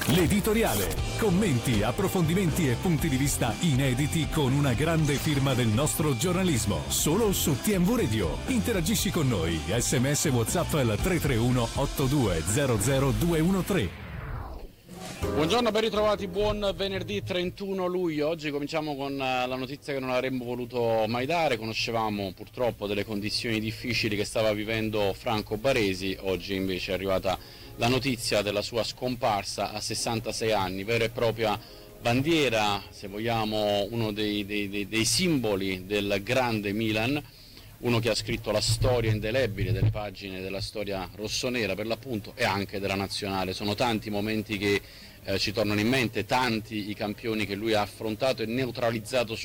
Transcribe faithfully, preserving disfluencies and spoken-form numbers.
L'editoriale. Commenti, approfondimenti e punti di vista inediti con una grande firma del nostro giornalismo. Solo su T M V Radio. Interagisci con noi. Sms WhatsApp al tre tre uno otto due zero zero due uno tre. Buongiorno, ben ritrovati, buon venerdì trentuno luglio. Oggi cominciamo con la notizia che non avremmo voluto mai dare. Conoscevamo purtroppo delle condizioni difficili che stava vivendo Franco Baresi. Oggi invece è arrivata la notizia della sua scomparsa a sessantasei anni, vera e propria bandiera, se vogliamo, uno dei, dei, dei, dei simboli del grande Milan, uno che ha scritto la storia indelebile delle pagine della storia rossonera per l'appunto e anche della nazionale. Sono tanti i momenti che eh, ci tornano in mente, tanti i campioni che lui ha affrontato e neutralizzato